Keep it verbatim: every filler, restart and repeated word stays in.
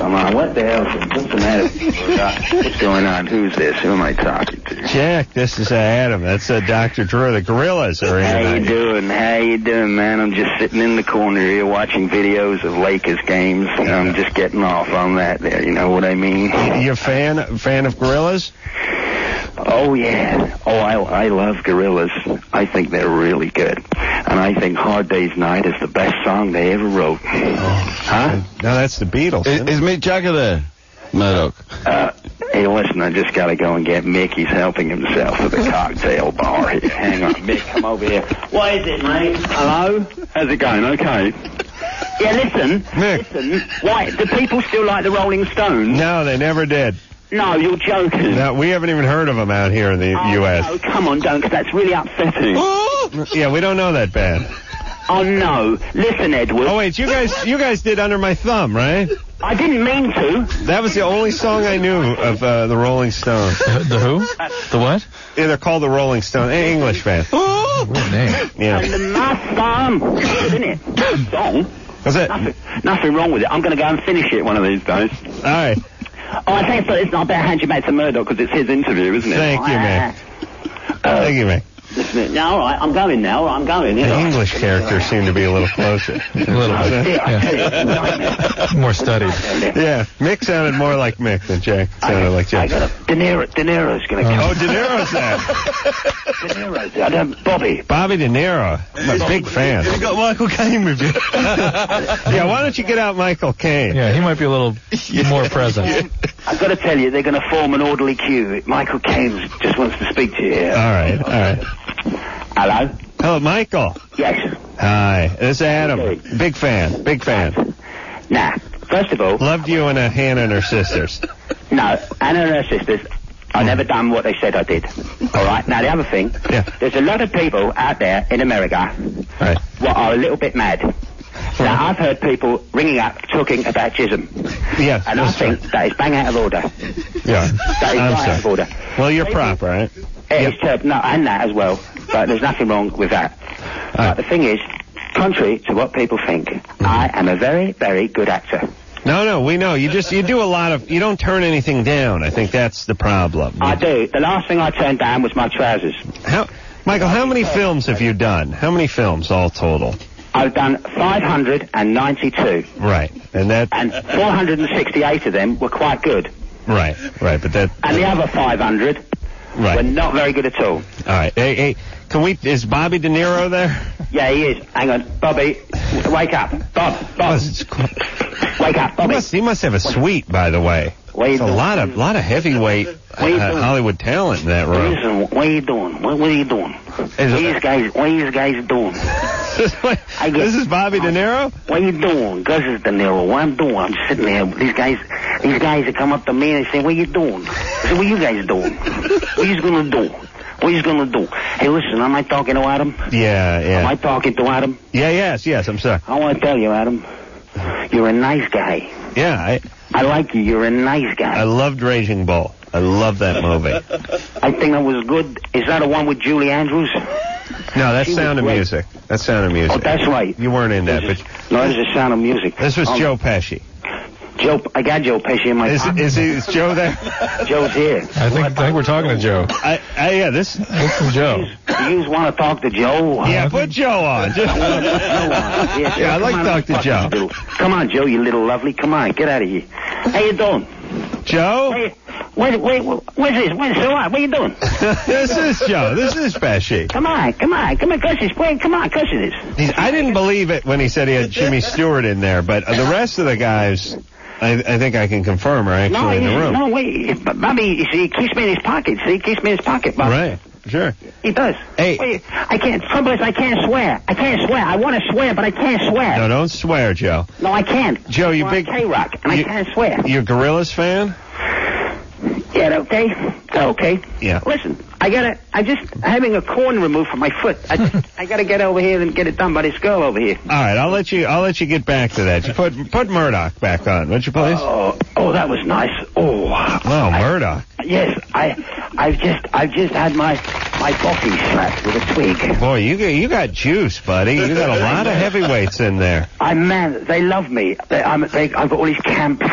Come on, what the hell? What's the matter? What's going on? Who's this? Who am I talking to? Jack, this is uh, Adam. That's uh, Doctor Drew. The Gorillas are in How tonight. you doing? How you doing, man? I'm just sitting in the corner here watching videos of Lakers games. And I'm just getting off on that there. You know what I mean? You a fan, fan of Gorillas? Oh, yeah. Oh, I, I love Gorillas. I think they're really good. And I think Hard Day's Night is the best song they ever wrote. Oh. Huh? No, that's the Beatles. Is, is Mick Jagger there, Murdoch? Uh, hey, listen, I just got to go and get Mick. He's helping himself at the cocktail bar here. Hang on, Mick, come over here. What is it, mate? Hello? How's it going? Okay. Yeah, listen. Mick. Listen. Why, do people still like the Rolling Stones? No, they never did. No, you're joking. No, we haven't even heard of them out here in the oh, U S No, come on, don't, because that's really upsetting. Yeah, we don't know that band. Oh, no. Listen, Edward. Oh, wait, you guys you guys did Under My Thumb, right? I didn't mean to. That was the only song I knew of uh, the Rolling Stones. The, the who? The what? Yeah, they're called the Rolling Stones. Hey, English band. Weird name. Yeah. Under my thumb. Isn't it? Good song. What's it? Nothing, nothing wrong with it. I'm going to go and finish it one of these days. All right. Oh, I think it's not better hand you back to Murdoch because it's his interview, isn't it? Thank you, man. Uh, Thank you, man. Listen, now, all right, I'm going now. All right, I'm going. The English characters seem to be a little closer. A little bit. Yeah. More studied. Yeah, Mick sounded more like Mick than Jack sounded like Jack. I got a De Niro. De Niro's going to come. Oh, De Niro's there. De Niro's there. I don't, Bobby. Bobby De Niro. I'm a big fan. You got Michael Caine with you. Yeah, why don't you get out Michael Caine? Yeah, he might be a little more present. I've got to tell you, they're going to form an orderly queue. Michael Caine just wants to speak to you here. All right, all right. Hello? Hello, Michael. Yes. Hi, this is Adam. Okay. Big fan, big fan. Now, first of all... Loved you and uh, Hannah and her sisters. No, Anna and her sisters, I never done what they said I did. All right? Now, the other thing, Yeah. there's a lot of people out there in America Right. what are a little bit mad. Now, I've heard people ringing up talking about jism. Yeah, And I that's think right. that is bang out of order. Yeah, That is I'm right out of sorry. order. Well, you're People- proper, right? It is ter- no, and that as well. But there's nothing wrong with that. But the thing is, contrary to what people think, I am a very, very good actor. No, no, we know. You just, you do a lot of, you don't turn anything down. I think that's the problem. I do. The last thing I turned down was my trousers. How, Michael, how many films have you done? How many films all total? I've done five hundred ninety-two. Right, and that, And four hundred sixty-eight of them were quite good. right, right, but that, And the other five hundred were right. not very good at all. All right, hey, hey, can we, is Bobby De Niro there? Yeah, he is. Hang on. Bobby, w- wake up. Bob, Bob. Wake up, He Bobby. must, he must have a suite, by the way. What are you There's a doing? lot of, lot of heavyweight What are you uh, doing? Hollywood talent in that room. Listen, what are you doing? What, what are you doing? What are these guys, what are these guys doing? I get- This is Bobby De Niro? What are you doing? Gus is De Niro. What I'm doing? I'm sitting there. These guys, these guys that come up to me and they say, what are you doing? I say, what are you guys doing? What are you gonna do? What are you gonna do? Hey, listen, am I talking to Adam? Yeah, Am I yeah. talking to Adam? Yeah, yes, yes, I'm sorry. I want to tell you, Adam, you're a nice guy. Yeah, I, I like you. You're a nice guy. I loved Raging Bull. I love that movie. I think that was good. Is that the one with Julie Andrews? No, that's She was Sound of great. Music. That's Sound of Music. Oh, that's right. You weren't in that, but No, this is Sound of Music. this was Oh, Joe Pesci. Joe, I got Joe Pesci in my Is, pocket. is, he, is Joe there? Joe's here. I think I think we're talking to Joe. I, I, yeah, this. This is Joe. You just want to talk to Joe? Yeah, put Joe on. Just, Yeah, yeah, I like to talk to Joe. Joe. Come on, Joe, you little lovely. Come on, get out of here. How you doing? Joe? Hey, wait, wait, what's this? Wait, so what? What are you doing? This is Joe. This is Pesci. Come on, come on, come on, cuss this. Wait, come on, cuss this. He's, I didn't believe it when he said he had Jimmy Stewart in there, but uh, the rest of the guys, I, I think I can confirm, are actually No, in the he- room. no, wait, Bobby, you see, he keeps me in his pocket. See, he keeps me in his pocket, Bobby. Right, sure. He does. Hey. Wait, I can't, trouble is I can't swear. I can't swear. I want to swear, but I can't swear. No, don't swear, Joe. No, I can't. Joe, you We're big- on K-Rock, and you- I can't swear. You a Gorillaz fan? Yeah, okay? Okay. Yeah. Listen, I gotta, I'm just having a corn removed from my foot. I just, I gotta get over here and get it done by this girl over here. All right, I'll let you. I'll let you get back to that. You put put Murdoch back on, would you please? Oh, oh, that was nice. Oh. Oh, Murdoch. Yes, I, I've just, I've just had my, my coffee slapped with a twig. Boy, you got, you got juice, buddy. You got a lot of heavyweights in there. I man, they love me. They, I'm, they, I've got all these camp